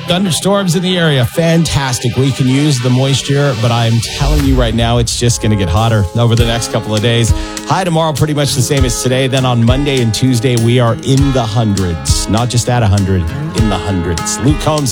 Thunderstorms in the area. Fantastic. We can use the moisture, but I'm telling you right now, it's just going to get hotter over the next couple of days. High tomorrow, pretty much the same as today. Then on Monday and Tuesday, we are in the hundreds. Not just at 100, in the hundreds. Luke Combs.